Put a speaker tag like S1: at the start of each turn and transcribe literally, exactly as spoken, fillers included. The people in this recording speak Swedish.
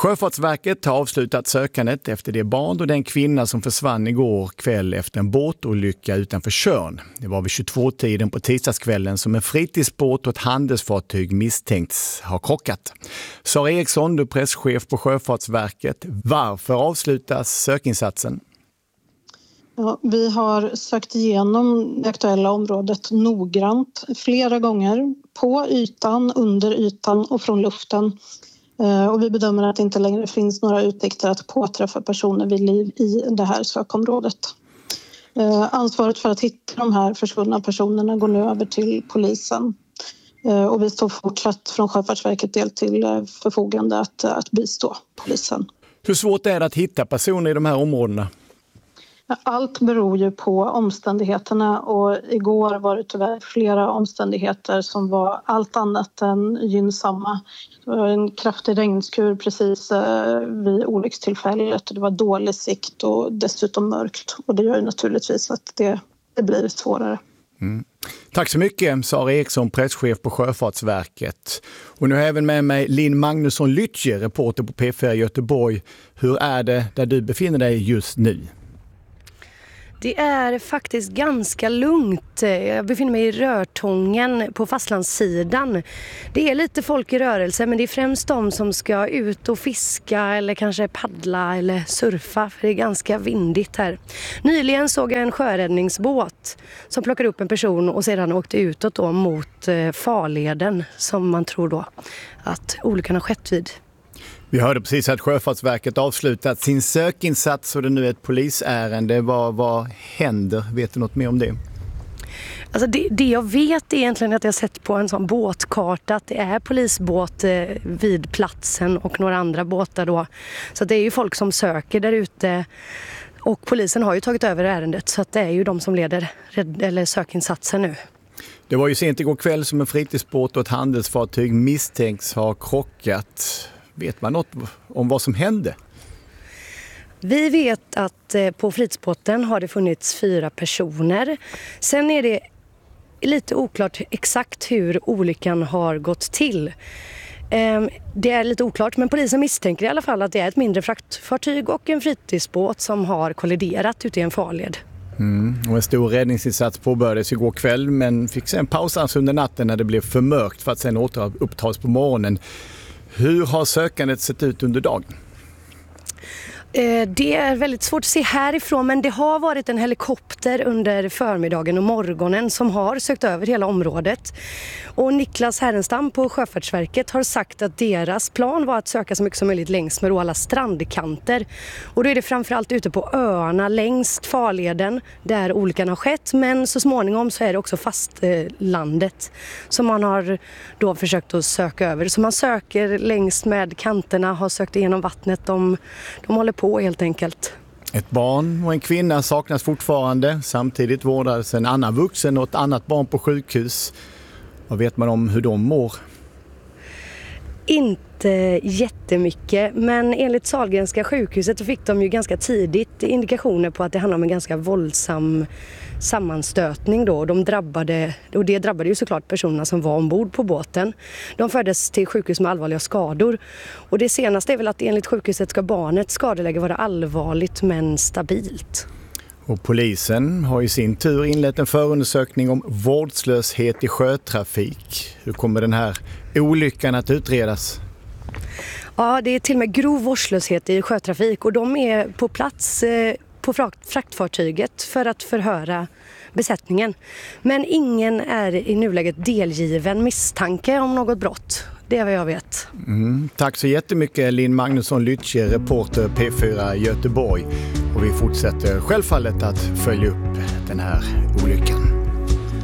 S1: Sjöfartsverket har avslutat sökandet efter det barn och den kvinna som försvann igår kväll efter en båtolycka utanför Tjörn. Det var vid tjugotvå-tiden på tisdagskvällen som en fritidsbåt och ett handelsfartyg misstänkts ha krockat. Sara Eriksson, du är presschef på Sjöfartsverket. Varför avslutas sökinsatsen?
S2: Ja, vi har sökt igenom det aktuella området noggrant flera gånger på ytan, under ytan och från luften. Och vi bedömer att det inte längre finns några utsikter att påträffa personer vid liv i det här sökområdet. Ansvaret för att hitta de här försvunna personerna går nu över till polisen. Och vi står fortsatt från Sjöfartsverket del till förfogande att, att bistå polisen.
S1: Hur svårt är det att hitta personer i de här områdena?
S2: Allt beror ju på omständigheterna och igår var det tyvärr flera omständigheter som var allt annat än gynnsamma. Det var en kraftig regnskur precis vid olyckstillfället och det var dålig sikt och dessutom mörkt. Och det gör ju naturligtvis att det, det blir svårare.
S1: Mm. Tack så mycket, Sara Eriksson, presschef på Sjöfartsverket. Och nu har jag även med mig Linn Magnusson Lytje, reporter på P fyra Göteborg. Hur är det där du befinner dig just nu?
S3: Det är faktiskt ganska lugnt. Jag befinner mig i Rörtången på fastlandssidan. Det är lite folk i rörelse, men det är främst de som ska ut och fiska eller kanske paddla eller surfa, för det är ganska vindigt här. Nyligen såg jag en sjöräddningsbåt som plockade upp en person och sedan åkte utåt då mot farleden som man tror då att olyckan har skett vid.
S1: Vi hörde precis att Sjöfartsverket avslutat sin sökinsats och det nu är ett polisärende. Vad, vad händer? Vet du något mer om det?
S3: Alltså det, det jag vet är egentligen att jag sett på en sån båtkarta att det är polisbåt eh, vid platsen och några andra båtar då. Så det är ju folk som söker där ute och polisen har ju tagit över ärendet så att det är ju de som leder red, eller sökinsatsen nu.
S1: Det var ju sent igår kväll som en fritidsbåt och ett handelsfartyg misstänks ha krockat. Vet man något om vad som hände?
S3: Vi vet att på fritidsbåten har det funnits fyra personer. Sen är det lite oklart exakt hur olyckan har gått till. Det är lite oklart, men polisen misstänker i alla fall att det är ett mindre fraktfartyg och en fritidsbåt som har kolliderat ute i en farled.
S1: Mm. Och en stor räddningsinsats påbörjades igår kväll men fick sen pausas under natten när det blev för mörkt för att sen återupptas på morgonen. Hur har sökandet sett ut under dagen?
S3: Det är väldigt svårt att se härifrån, men det har varit en helikopter under förmiddagen och morgonen som har sökt över hela området. Och Niklas Härenstam på Sjöfartsverket har sagt att deras plan var att söka så mycket som möjligt längs med alla strandkanter. Och då är det framförallt ute på öarna längst farleden där olyckan har skett, men så småningom så är det också fastlandet som man har då försökt att söka över. Så man söker längs med kanterna, har sökt igenom vattnet, de, de håller på helt enkelt.
S1: Ett barn och en kvinna saknas fortfarande. Samtidigt vårdades en annan vuxen och ett annat barn på sjukhus. Vad vet man om hur de mår?
S3: Inte jättemycket, men enligt Sahlgrenska sjukhuset så fick de ju ganska tidigt indikationer på att det handlar om en ganska våldsam sammanstötning då. De drabbade, och det drabbade ju såklart personerna som var ombord på båten. De fördes till sjukhus med allvarliga skador. Och det senaste är väl att enligt sjukhuset ska barnets skadeläge vara allvarligt men stabilt.
S1: Och polisen har i sin tur inlett en förundersökning om vårdslöshet i sjötrafik. Hur kommer den här olyckan att utredas?
S3: Ja, det är till och med grov vårdslöshet i sjötrafik och de är på plats på fraktfartyget för att förhöra besättningen. Men ingen är i nuläget delgiven misstanke om något brott. Det är vad jag vet.
S1: Mm, tack så jättemycket Linn Magnusson Lytje, reporter P fyra Göteborg. Och vi fortsätter självfallet att följa upp den här olyckan.